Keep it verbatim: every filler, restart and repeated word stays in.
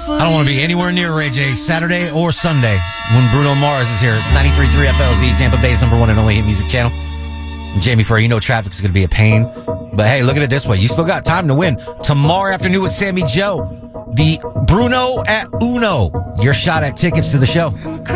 I don't want to be anywhere near Ray J Saturday or Sunday when Bruno Mars is here. It's ninety-three point three F L Z, Tampa Bay's number one and only hit music channel. And Jamie Frey, you know traffic's going to be a pain. But hey, look at it this way. You still got time to win. Tomorrow afternoon with Sammy Joe, the Bruno at Uno. Your shot at tickets to the show.